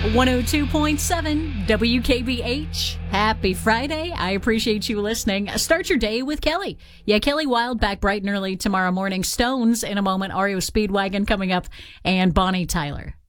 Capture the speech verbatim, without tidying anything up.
one oh two point seven W K B H. Happy Friday. I appreciate you listening. Start your day with Kelly. Yeah, Kelly Wild back bright and early tomorrow morning. Stones in a moment. R E O Speedwagon coming up. And Bonnie Tyler.